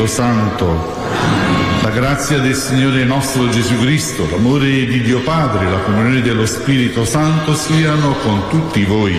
Santo. La grazia del Signore nostro Gesù Cristo, l'amore di Dio Padre, la comunione dello Spirito Santo siano con tutti voi.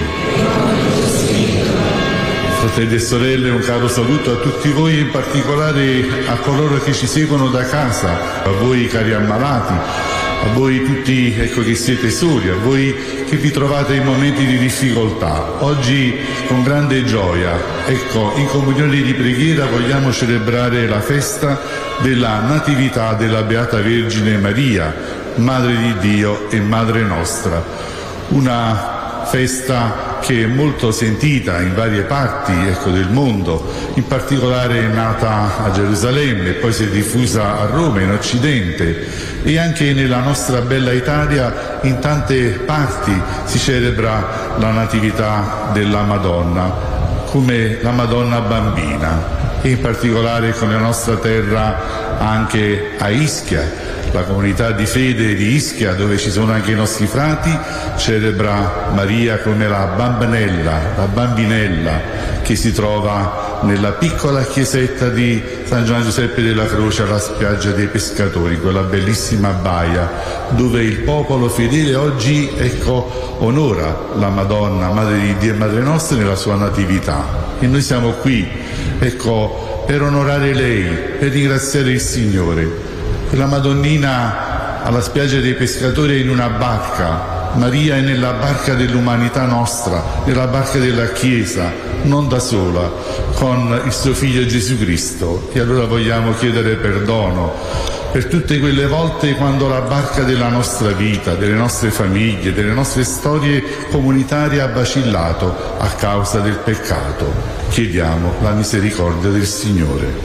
Fratelli e sorelle, un caro saluto a tutti voi, in particolare a coloro che ci seguono da casa, a voi cari ammalati, a voi tutti che siete soli, a voi che vi trovate in momenti di difficoltà. Oggi con grande gioia, in comunione di preghiera vogliamo celebrare la festa della Natività della Beata Vergine Maria, Madre di Dio e Madre nostra. Una festa che è molto sentita in varie parti del mondo, in particolare è nata a Gerusalemme e poi si è diffusa a Roma, in Occidente, e anche nella nostra bella Italia in tante parti si celebra la Natività della Madonna, come la Madonna bambina, e in particolare con la nostra terra anche a Ischia. La comunità di fede di Ischia, dove ci sono anche i nostri frati, celebra Maria come la bambinella che si trova nella piccola chiesetta di San Giuseppe della Croce alla spiaggia dei pescatori, quella bellissima baia dove il popolo fedele oggi onora la Madonna, Madre di Dio e Madre nostra nella sua natività. E noi siamo qui per onorare lei, per ringraziare il Signore. La Madonnina alla spiaggia dei pescatori è in una barca, Maria è nella barca dell'umanità nostra, nella barca della Chiesa, non da sola, con il suo Figlio Gesù Cristo. E allora vogliamo chiedere perdono per tutte quelle volte quando la barca della nostra vita, delle nostre famiglie, delle nostre storie comunitarie ha vacillato a causa del peccato. Chiediamo la misericordia del Signore.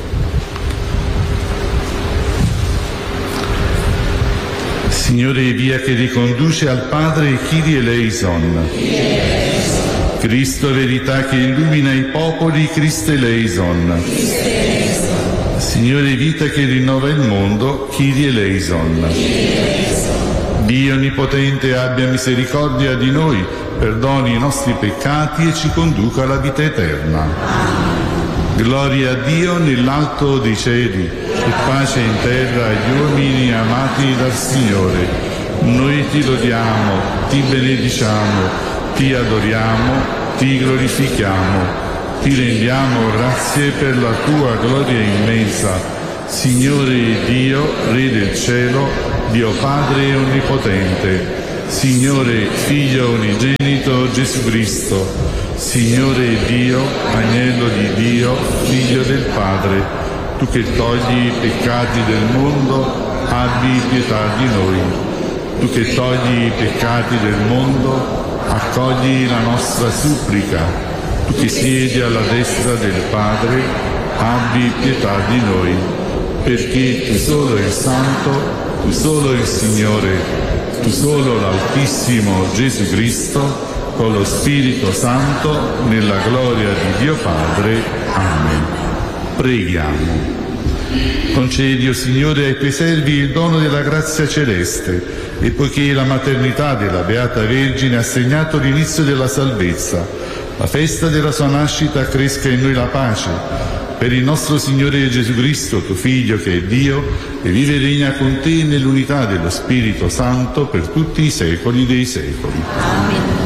Signore, via che riconduce al Padre, Kyrie eleison. Cristo, verità che illumina i popoli, Christe eleison. Signore, vita che rinnova il mondo, Kyrie eleison. Dio Onnipotente abbia misericordia di noi, perdoni i nostri peccati e ci conduca alla vita eterna. Gloria a Dio nell'alto dei cieli e pace in terra agli uomini amati dal Signore. Noi ti lodiamo, ti benediciamo, ti adoriamo, ti glorifichiamo, ti rendiamo grazie per la tua gloria immensa. Signore Dio, Re del cielo, Dio Padre Onnipotente, Signore Figlio unigenito Gesù Cristo, Signore Dio, Agnello di Dio, Figlio del Padre, tu che togli i peccati del mondo, abbi pietà di noi. Tu che togli i peccati del mondo, accogli la nostra supplica. Tu che siedi alla destra del Padre, abbi pietà di noi. Perché tu solo il Santo, tu solo il Signore, tu solo l'Altissimo Gesù Cristo, con lo Spirito Santo, nella gloria di Dio Padre. Amen. Preghiamo. Concedi, o Signore, ai tuoi servi il dono della grazia celeste, e poiché la maternità della Beata Vergine ha segnato l'inizio della salvezza, la festa della sua nascita cresca in noi la pace. Per il nostro Signore Gesù Cristo, tuo Figlio, che è Dio, e vive e regna con te nell'unità dello Spirito Santo per tutti i secoli dei secoli. Amen.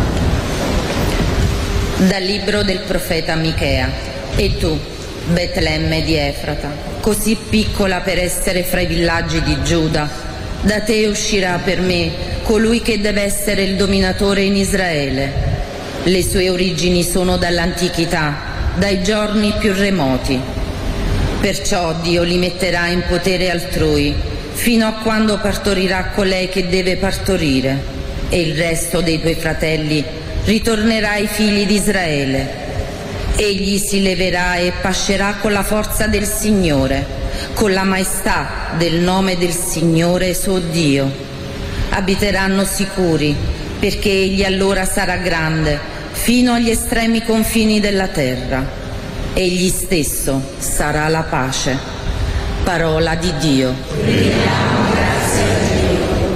Dal libro del profeta Michea. E tu, Betlemme di Efrata, così piccola per essere fra i villaggi di Giuda, da te uscirà per me colui che deve essere il dominatore in Israele. Le sue origini sono dall'antichità, dai giorni più remoti. Perciò Dio li metterà in potere altrui, fino a quando partorirà colei che deve partorire, e il resto dei tuoi fratelli ritornerà ai figli di Israele. Egli si leverà e pascerà con la forza del Signore, con la maestà del nome del Signore suo Dio. Abiteranno sicuri, perché egli allora sarà grande, fino agli estremi confini della terra. Egli stesso sarà la pace. Parola di Dio. Grazie a Dio.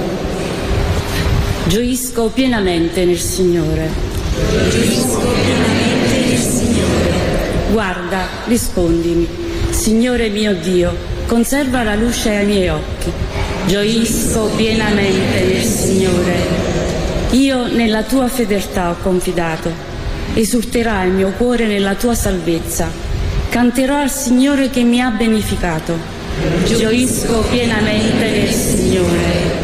Gioisco pienamente nel Signore. Gioisco pienamente nel Signore. Guarda, rispondimi. Signore mio Dio, conserva la luce ai miei occhi. Gioisco pienamente nel Signore. Io nella tua fedeltà ho confidato. Esulterà il mio cuore nella tua salvezza. Canterò al Signore che mi ha beneficato. Gioisco pienamente nel Signore.